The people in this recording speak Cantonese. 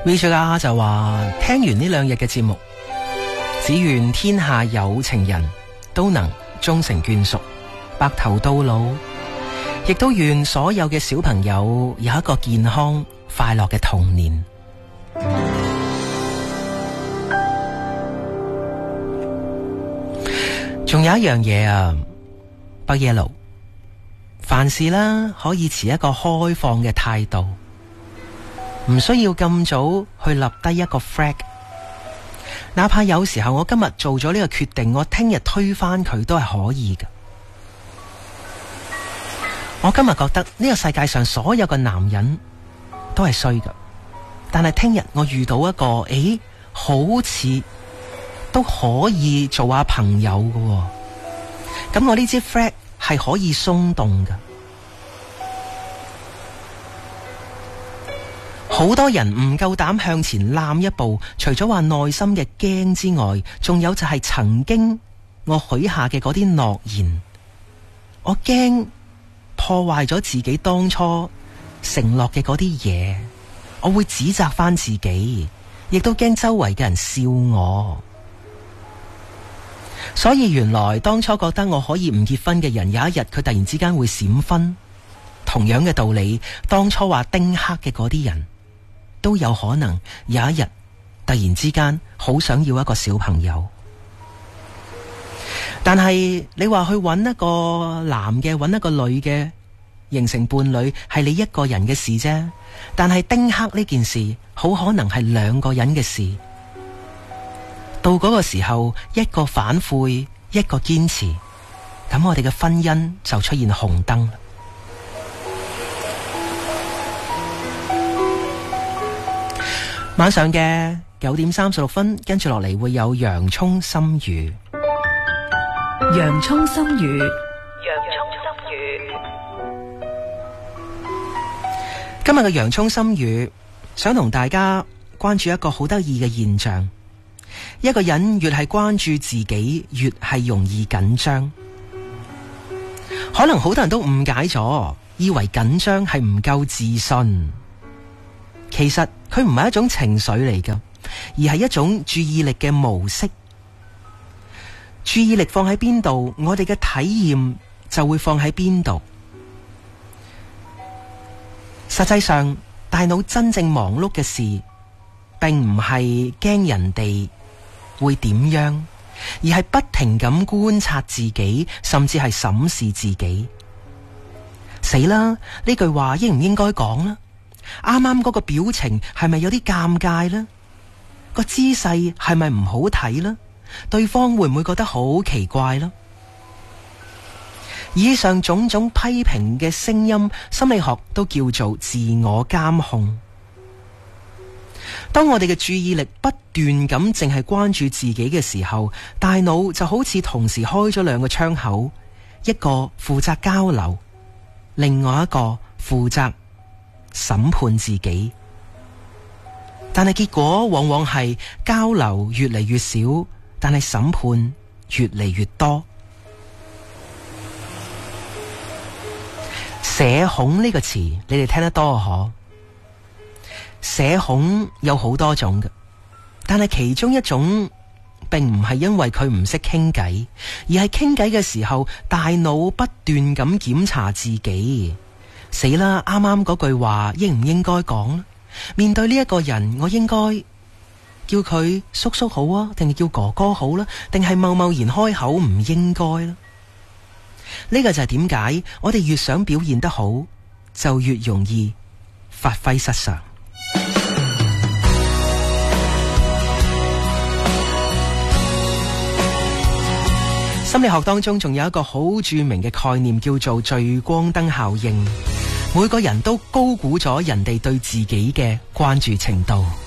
Vijay 就話聽完呢2日嘅節目，只願天下有情人都能終成眷屬，白頭到老，亦都願所有嘅小朋友有一個健康快樂嘅童年。仲有一樣嘢啊，北野路，凡事啦可以持一個開放嘅態度，唔需要咁早去立低一個 flag。哪怕有時候我今日做咗呢個決定，我聽日推翻佢都係可以嘅。我今日覺得呢個世界上所有嘅男人都係衰嘅，但係聽日我遇到一個，好似都可以做下朋友嘅，咁我呢支 flag 係可以鬆動嘅。好多人唔夠膽向前攬一步，除咗話內心嘅驚之外，仲有就係曾經我許下嘅嗰啲諾言，我驚破壞咗自己當初承諾嘅嗰啲嘢，我會指責返自己，亦都驚周圍嘅人笑我。所以原來當初覺得我可以唔結婚嘅人，有一日佢突然之間會閃婚。同樣嘅道理，當初話丁克嘅嗰啲人都有可能有一日突然之間好想要一個小朋友。但係你話去揾一個男嘅，揾一個女嘅形成伴侶，係你一個人嘅事啫。但係丁克呢件事好可能係2個人嘅事。到嗰個時候，一個反悔，一個堅持，咁我哋嘅婚姻就出現紅燈啦。晚上嘅9點36分，跟住落嚟會有洋蔥心語。 洋蔥心語， 今日嘅洋蔥心語，想同大家關注一個好得意嘅現象。一個人越係關注自己，越係容易緊張。可能好多人都誤解咗，以為緊張係唔夠自信。其實佢唔係一種情緒嚟㗎，而係一種注意力嘅模式。注意力放喺邊度，我哋嘅體驗就會放喺邊度。實際上，大腦真正忙碌嘅事，並唔係驚人哋會點樣，而係不停咁觀察自己，甚至係審視自己。死啦！呢句話應唔應該講呢？啱啱嗰個表情係咪有啲尷尬呢？個姿勢係咪唔好睇呢？對方會唔會覺得好奇怪呢？以上種種批評嘅聲音，心理學都叫做自我監控。當我哋嘅注意力不斷咁淨係關注自己嘅時候，大腦就好似同時開咗2個窗口，一個負責交流，另外一個負責審判自己。但係結果往往係交流越嚟越少，但係審判越嚟越多。社恐呢個詞你哋聽得多可？社恐有好多種嘅，但係其中一種並唔係因為佢唔識傾偈，而係傾偈嘅時候大腦不斷咁檢查自己。死啦！啱啱嗰句話應唔應該講呢？面對呢一個人，我應該叫佢叔叔好啊，定係叫哥哥好啦？定係貿貿然開口唔應該呢？呢個就係點解我哋越想表現得好，就越容易發揮失常。心理學當中仲有一個好著名嘅概念，叫做聚光燈效應。每個人都高估咗人哋對自己嘅關注程度。